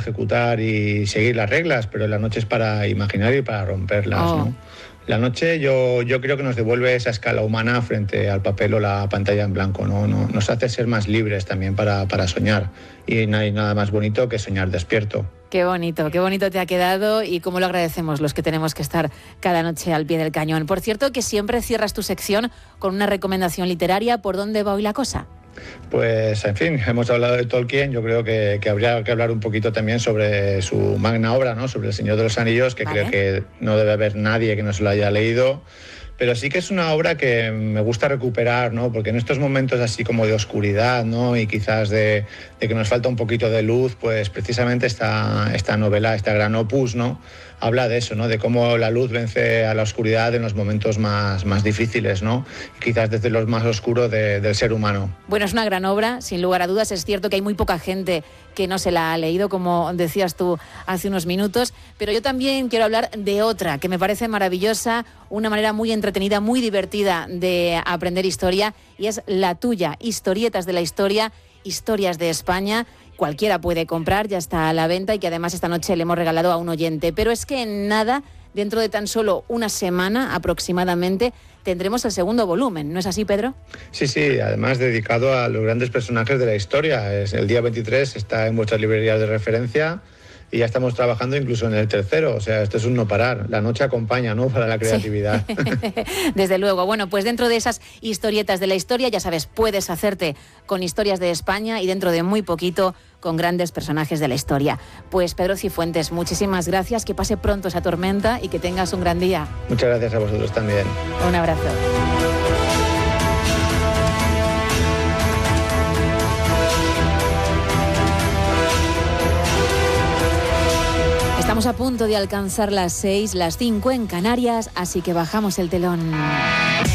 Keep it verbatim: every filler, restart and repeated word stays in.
ejecutar y seguir las reglas, pero la noche es para imaginar y para romperlas, oh. ¿no? La noche yo, yo creo que nos devuelve esa escala humana frente al papel o la pantalla en blanco, ¿no? No, nos hace ser más libres también para, para soñar, y no hay nada más bonito que soñar despierto. Qué bonito, qué bonito te ha quedado y cómo lo agradecemos los que tenemos que estar cada noche al pie del cañón. Por cierto, que siempre cierras tu sección con una recomendación literaria. ¿Por dónde va hoy la cosa? Pues, en fin, hemos hablado de Tolkien. Yo creo que, que habría que hablar un poquito también sobre su magna obra, ¿no? Sobre El Señor de los Anillos, que vale. Creo que no debe haber nadie que no se lo haya leído. Pero sí que es una obra que me gusta recuperar, ¿no? Porque en estos momentos así como de oscuridad, ¿no? Y quizás de, de que nos falta un poquito de luz, pues precisamente esta, esta novela, esta gran opus, ¿no? Habla de eso, ¿no? De cómo la luz vence a la oscuridad en los momentos más, más difíciles, ¿no? Y quizás desde los más oscuros de, del ser humano. Bueno, es una gran obra, sin lugar a dudas. Es cierto que hay muy poca gente que no se la ha leído, como decías tú hace unos minutos, pero yo también quiero hablar de otra que me parece maravillosa, una manera muy entretenida, muy divertida de aprender historia, y es la tuya, Historietas de la Historia, Historias de España. Cualquiera puede comprar, ya está a la venta, y que además esta noche le hemos regalado a un oyente. Pero es que en nada, dentro de tan solo una semana aproximadamente, tendremos el segundo volumen, ¿no es así, Pedro? Sí, sí, además dedicado a los grandes personajes de la historia. Es el día veintitrés, está en vuestras librerías de referencia, y ya estamos trabajando incluso en el tercero. O sea, esto es un no parar. La noche acompaña, ¿no?, para la creatividad. Sí. Desde luego. Bueno, pues dentro de esas historietas de la historia, ya sabes, puedes hacerte con Historias de España, y dentro de muy poquito con grandes personajes de la historia. Pues Pedro Cifuentes, muchísimas gracias, que pase pronto esa tormenta y que tengas un gran día. Muchas gracias a vosotros también. Un abrazo. Estamos a punto de alcanzar las seis, las cinco en Canarias, así que bajamos el telón.